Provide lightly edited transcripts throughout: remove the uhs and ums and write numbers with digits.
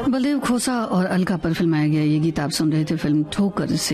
बलदेव खोसा और अलका पर फिल्माया गया ये गीत आप सुन रहे थे फिल्म ठोकर से।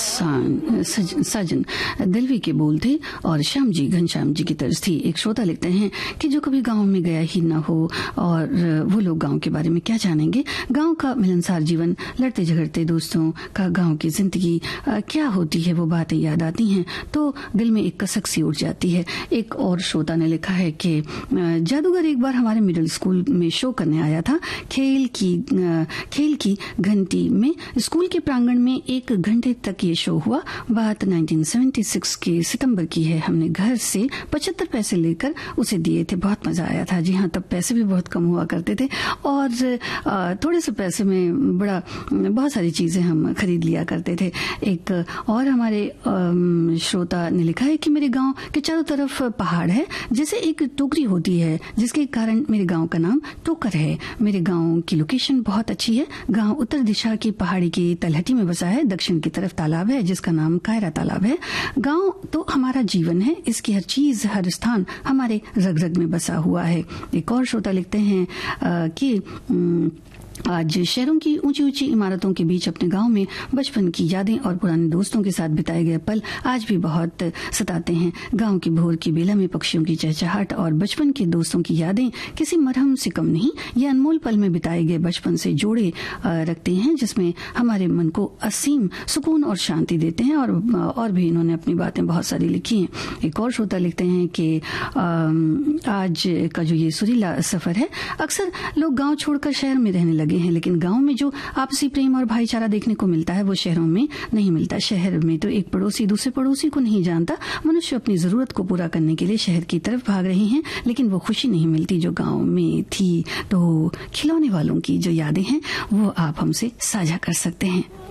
साजन दिलवी के बोल थे और श्याम जी घनश्याम जी की तर्ज थी। एक श्रोता लिखते हैं कि जो कभी गांव में गया ही न हो और वो लोग गांव के बारे में क्या जानेंगे। गांव का मिलनसार जीवन, लड़ते झगड़ते दोस्तों का गांव की जिंदगी क्या होती है, वो बातें याद आती हैं तो दिल में एक कसक सी उठ जाती है। एक और श्रोता ने लिखा है कि जादूगर एक बार हमारे मिडिल स्कूल में शो करने आया था। खेल की घंटी में स्कूल के प्रांगण में 1 घंटे तक ये शो हुआ। बात 1976 के सितंबर की है। हमने घर से 75 पैसे लेकर उसे दिए थे। बहुत मजा आया था। जी हाँ, तब पैसे भी बहुत कम हुआ करते थे और थोड़े से पैसे में बहुत सारी चीजें हम खरीद लिया करते थे। एक और हमारे श्रोता ने लिखा है कि मेरे गांव के चारों तरफ पहाड़ है, जैसे एक टोकरी होती है, जिसके कारण मेरे गांव का नाम टोकर है। मेरे गांव की लोकेशन बहुत अच्छी है। गांव उत्तर दिशा की पहाड़ी की तलहटी में बसा है। दक्षिण की तरफ तालाब है जिसका नाम कायरा तालाब है। गांव तो हमारा जीवन है। इसकी हर चीज, हर स्थान हमारे रग रग में बसा हुआ है। एक और श्रोता लिखते हैं कि आज शहरों की ऊंची ऊंची इमारतों के बीच अपने गांव में बचपन की यादें और पुराने दोस्तों के साथ बिताए गए पल आज भी बहुत सताते हैं। गांव की भोर की बेला में पक्षियों की चहचहाट और बचपन के दोस्तों की यादें किसी मरहम से कम नहीं। ये अनमोल पल में बिताए गए बचपन से जोड़े रखते हैं, जिसमें हमारे मन को असीम सुकून और शांति देते हैं। और भी इन्होंने अपनी बातें बहुत सारी लिखी हैं। एक और श्रोता लिखते हैं कि आज का जो ये सुरीला सफर है, अक्सर लोग गाँव छोड़कर शहर में रहने लगे हैं, लेकिन गांव में जो आपसी प्रेम और भाईचारा देखने को मिलता है वो शहरों में नहीं मिलता। शहर में तो एक पड़ोसी दूसरे पड़ोसी को नहीं जानता। मनुष्य अपनी जरूरत को पूरा करने के लिए शहर की तरफ भाग रहे हैं, लेकिन वो खुशी नहीं मिलती जो गांव में थी। तो खिलौने वालों की जो यादें हैं वो आप हमसे साझा कर सकते हैं।